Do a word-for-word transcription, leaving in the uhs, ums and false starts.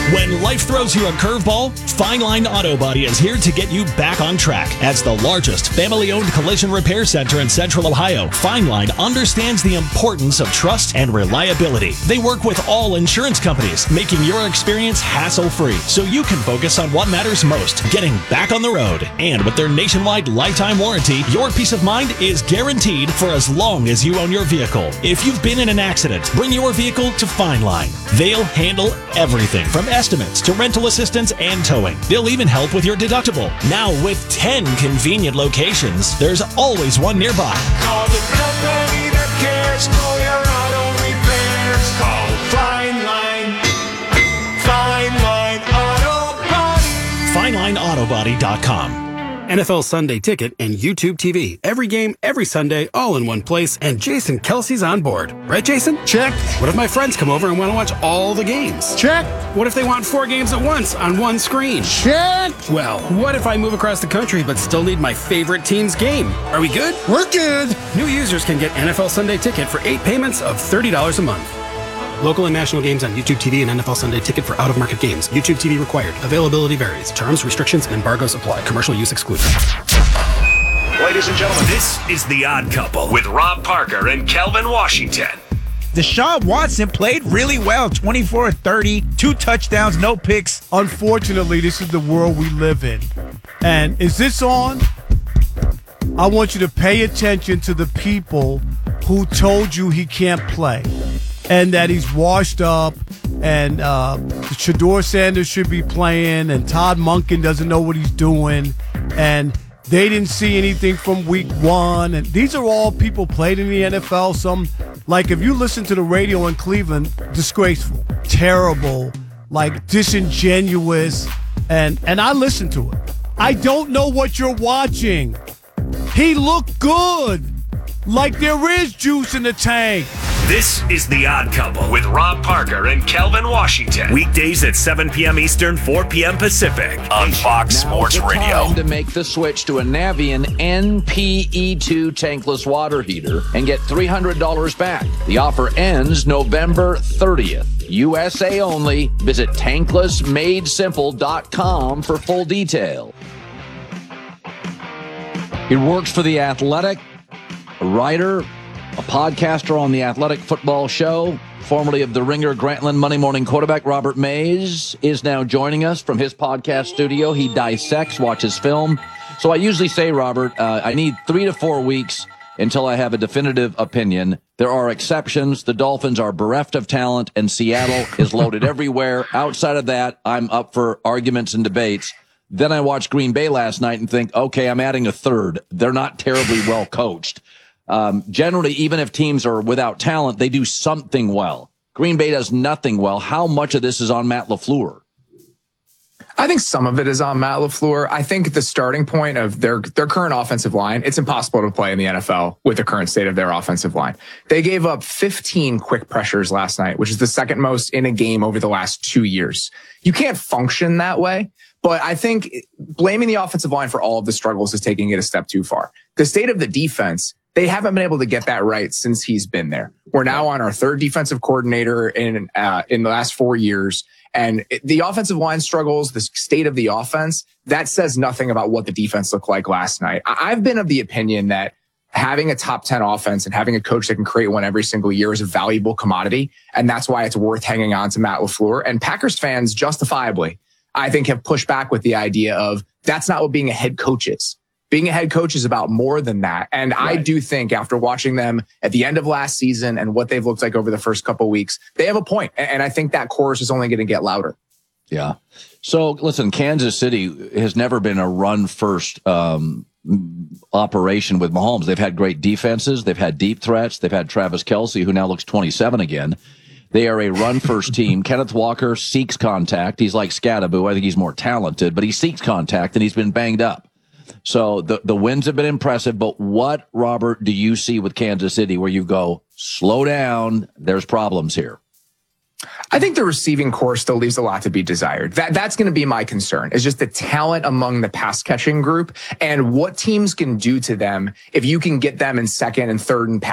When life throws you a curveball, Fine Line Auto Body is here to get you back on track. As the largest family-owned collision repair center in Central Ohio, Fine Line understands the importance of trust and reliability. They work with all insurance companies, making your experience hassle-free so you can focus on what matters most, getting back on the road. And with their nationwide lifetime warranty, your peace of mind is guaranteed for as long as you own your vehicle. If you've been in an accident, bring your vehicle to Fine Line. They'll handle everything from estimates to rental assistance and towing. They'll even help with your deductible. Now with ten convenient locations, there's always one nearby. Call the company that cares for your auto repairs. Call Fine Line. Fine Line Auto Body. fine line auto body dot com. N F L Sunday Ticket and YouTube T V. Every game, every Sunday, all in one place, and Jason Kelsey's on board. Right, Jason? Check. What if my friends come over and want to watch all the games? Check. What if they want four games at once on one screen? Check. Well, what if I move across the country but still need my favorite team's game? Are we good? We're good. New users can get N F L Sunday Ticket for eight payments of thirty dollars a month. Local and national games on YouTube T V and N F L Sunday Ticket for out-of-market games. YouTube T V required. Availability varies. Terms, restrictions, and embargoes apply. Commercial use excluded. Ladies and gentlemen, this is The Odd Couple with Rob Parker and Kelvin Washington. Deshaun Watson played really well. twenty-four thirty, two touchdowns, no picks. Unfortunately, this is the world we live in. And is this on? I want you to pay attention to the people who told you he can't play and that he's washed up and uh, Shedeur Sanders should be playing and Todd Monken doesn't know what he's doing and they didn't see anything from week one. And these are all people played in the N F L. Some, like if you listen to the radio in Cleveland, disgraceful, terrible, like disingenuous. And, and I listen to it. I don't know what you're watching. He looked good. Like there is juice in the tank. This is The Odd Couple with Rob Parker and Kelvin Washington. Weekdays at seven p.m. Eastern, four p.m. Pacific on Fox Sports Now's the Radio. Time to make the switch to a Navien N P E two tankless water heater and get three hundred dollars back. The offer ends November thirtieth. U S A only. Visit tankless made simple dot com for full detail. He works for The Athletic, a writer, a podcaster on the Athletic Football Show, formerly of the Ringer Grantland Monday Morning Quarterback. Robert Mays is now joining us from his podcast studio. He dissects, watches film. So I usually say, Robert, uh, I need three to four weeks until I have a definitive opinion. There are exceptions. The Dolphins are bereft of talent, and Seattle is loaded everywhere. Outside of that, I'm up for arguments and debates. Then I watched Green Bay last night and think, okay, I'm adding a third. They're not terribly well coached. Um, generally, even if teams are without talent, they do something well. Green Bay does nothing well. How much of this is on Matt LaFleur? I think some of it is on Matt LaFleur. I think the starting point of their their current offensive line, it's impossible to play in the N F L with the current state of their offensive line. They gave up fifteen quick pressures last night, which is the second most in a game over the last two years. You can't function that way. But I think blaming the offensive line for all of the struggles is taking it a step too far. The state of the defense, they haven't been able to get that right since he's been there. We're now on our third defensive coordinator in uh, in the last four years. And the offensive line struggles, the state of the offense, that says nothing about what the defense looked like last night. I've been of the opinion that having a top ten offense and having a coach that can create one every single year is a valuable commodity. And that's why it's worth hanging on to Matt LaFleur. And Packers fans, justifiably, I think, have pushed back with the idea of that's not what being a head coach is. Being a head coach is about more than that. And right. I do think after watching them at the end of last season and what they've looked like over the first couple of weeks, they have a point. And I think that chorus is only going to get louder. Yeah. So listen, Kansas City has never been a run first um, operation with Mahomes. They've had great defenses. They've had deep threats. They've had Travis Kelce, who now looks twenty-seven again. They are a run-first team. Kenneth Walker seeks contact. He's like Scattaboo. I think he's more talented, but he seeks contact, and he's been banged up. So the, the wins have been impressive, but what, Robert, do you see with Kansas City where you go, slow down, there's problems here? I think the receiving core still leaves a lot to be desired. That That's going to be my concern, is just the talent among the pass-catching group and what teams can do to them if you can get them in second and third and pass